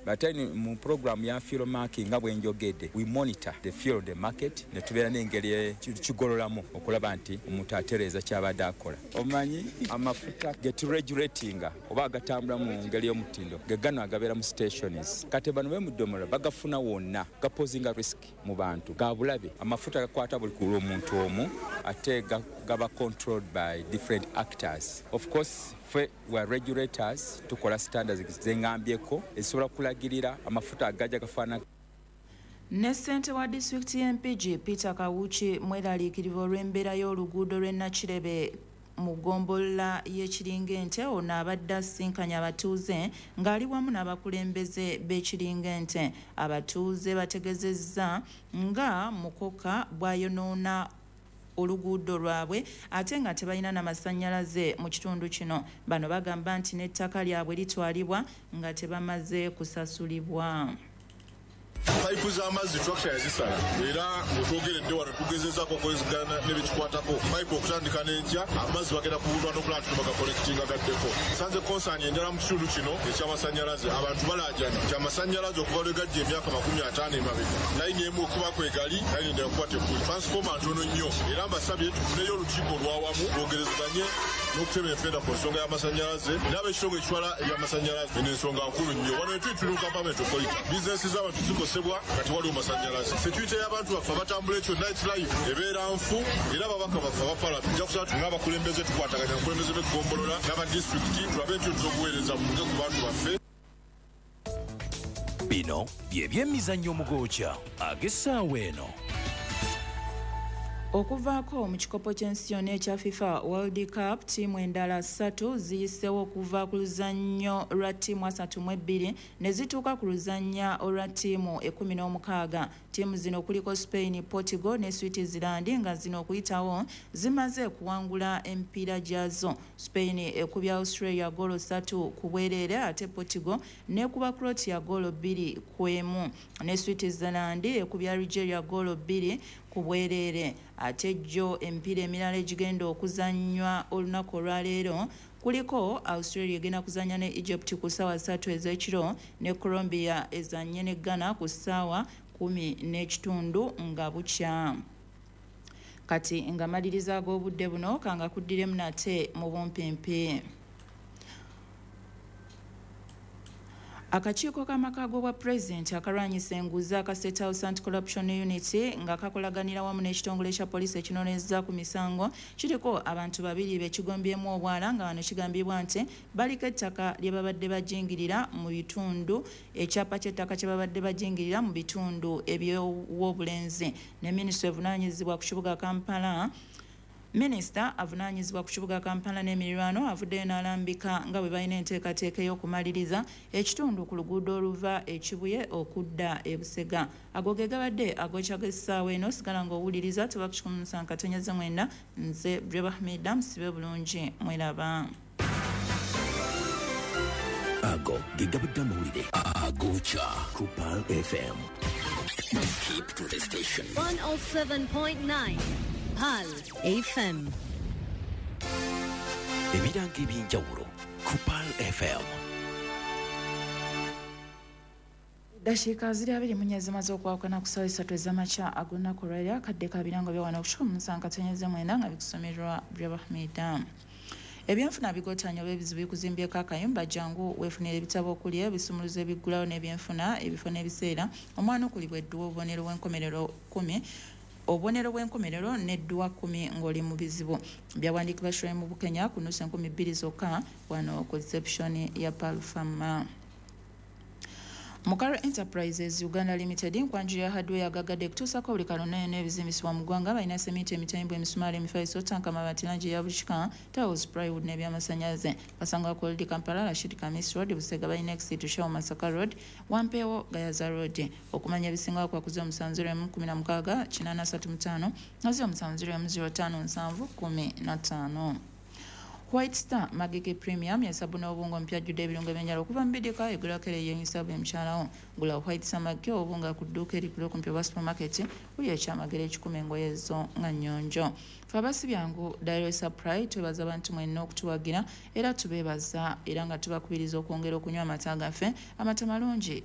but mu program ya fuel marking nga bwenjogedde we monitor the fuel the market ne tubeera n'engeri kigololamu okulaba nti omuntu atereeza kyabadde akola. Omanyi amafuta get regulating oba agatambula mu ngeri y'omutindo gegano agabeera mu stations kati bano bemudomola bagafuna wonna gapozinga risk mu bantu gabulabe amafuta gakwata buli ku omuntu omu ate gaba controlled by different actors. Of course we are regulators tukola standards zengambyeko ezisobola kulagirira amafuta agajja gafaana. Ne ssente wa disitulikiti y'Empigi Peter Kawuki mweraliikirivu olw'embeera y'oluguudo lw'e Nakirebe mu ggombolola y'Ekiringente ono abadde asinkanya abatuuze ng'ali wamu n'abakulembeze b'Ekiringente. Abatuuze bategezezza nga mukoka bw'ayonoona oluguudo lwabwe ate nga tebalina n'amasannyalaze mu kitundu kino. Bano bagamba nti n'ettaka lyabwe litwalibwa nga tebamaze kusasulibwa. Paipu z'amazzi tractor yazisala era otwogeredde wano tugezezaako okwezigana n'ebikikwatako paipu okutandika n'enkya amazzi bagenda kubulwa n'okulaba tuno bagakolekitinga gaddeko. Sanze konsaani endala mu kitundu kino eky'amasannyalaze abantu balaajana nti amasannyalaze okuva lwe gajja emyaka 50 emabega layini emu okuba kwegali layini endala okuba tekuli transfoma ntono nnyo era mbasabye tufuneyo olukiiko lwawamu lwogerezeganye n'okutema enfenda ku nsonga y'amasannyalaze n'ab'ekitongole ekitwala eby'amasannyalaze eno ensonga nkulu nnyo wano etuyituluka pamento polita bizinesi z'abantu zikosebwa kati waliwo masannyalaze security y'abantu baffe abatambula ekyo night life ebeera nfu era ababaka baffe abapala tujja kusaba ng'abakulembeze tukwataganya abakulembeze b'eggombolola n'abadisitulikiti tulabe nti tuzobuweereza munge ku bantu baffe. Bino by'ebyemizannyo omugookya ag'essaawa eno. Okuvaako mu kikopo ky'ensi yonna ekya FIFA World Cup ttiimu endala 3 ziyiseewo okuva ku luzannyo lwa ttiimu 32 ne zituuka ku luzannya olwa ttiimu 16. Ttiimu zino kuliko Spain, Portugal ne Switzerland nga zino okuyitawo zimaze kuwangula emipiira gyazo. Spain ekubya Australia goolo 3 ku bwereere ate Portugal n'ekuba Croatia goolo 2-1 ne Switzerland ekubya Algeria goolo 2 ku bwereere. Ate jjo emipiira emirala egigenda okuzannywa olunaku olwaleero kuliko Australia egenda kuzannya ne Egypt ku ssaawa 3 ez'ekiro ne Colombia ezannye ne Ghana ku ssaawa 10:30 nga bukya. Kati nga maliriza ag'obudde buno kanga kuddiremu nate mu bumpimpi. Akakiiko k'amakago bwa President akarwanyisa enguzi aka State House Anti-Corruption Unit nga kakolaganira wamu n'ekitongole kya poliisi ekinoonyeza ku misango kiriko abantu 2 bekigombyemu obwala nga wano kigambibwa nti baliko ettaka lye babadde bajingirira mu bitundu ekyapa ky'ettaka kye babadde bajingirira mu bitundu eby'obulenzi. Ne Minisitule evunaanyizibwa ku kibuga Kampala Minisita avunaanyizibwa ku kibuga Kampala n'emiriraano avuddeyo n'alambika nga bwe balina enteekateeka y'okumaliriza ekitundu ku luguudo oluva ekibuye okudda e Busega. Ago ge gabadde agokya g'essaawa eno sigala ng'owuliriza tuba ku 19:9 nze Breva Hamida musibe bulungi mweraba. Ago ge gabadde amawulire agokya ku Pal FM. Keep to the station. 107.9 Pal FM. Ebiranga eby'enjawulo ku Pal FM. Dakiika 2 zimaze okwawukana ku ssaawa 3 ez'amakya ag'olunaku olwaleero akadde ka birango bya wano ku 19:9 nga bikusomerwa Breva Hamida. Ebyenfuna bigottanya olw'ebizibu bikuzimbyeko akayumba jangu weefunira ebitabo okuli ebisumuluzo ebiggulawo n'ebyenfuna ebifo n'ebiseera omwana okulibwa edduwa obubonero bw'enkomerero 10 obubonero bw'enkomerero n'edduwa 10 ng'oli mu bizibu byawandiikibwa Shule mu Bukenya ku nnusu 2,000 zokka wano ku reception ya Palfama. Mukaro Enterprises Uganda Limited nkwanjira ya hardware yagagadde kutuusako buli kalonnayo n'ebizimbisibwa mu ggwanga balina sementi emitayimbwa emisumaali emifaliso tanka amabati langi ya bulikika tiles plywood n'ebyamasannyalaze basanga ku Old Kampala Rashid Kamis Road Busega balina exit to Shaw Masaka Road Wampeewo Gayaza Road okumanya ebisingawo kwa kuzi 716 835 0705 White Star Magike Premium ya sabuna obungo mpya jjude ebirungo ebyenjala okuva mu bidika egula kere yenyisabu emkyalawo gula White Star Magike obunga ku dduuka erikulo ku mpya supermarket buli ekyamagere 10 engoye zo nga nnyonjo fabasi byangu Dairo Supply twebaza abantu mwenna okutuwagira era tubeebaza era nga tubakubiriza okwongera okunywa amata gaffe amata malungi